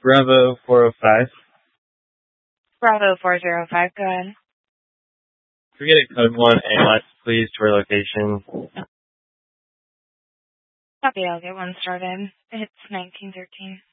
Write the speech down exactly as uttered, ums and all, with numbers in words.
Bravo four oh five. Bravo four oh five, go ahead. Can we get a code one A L S, please, to our location? Copy, I'll get one started. It's nineteen thirteen.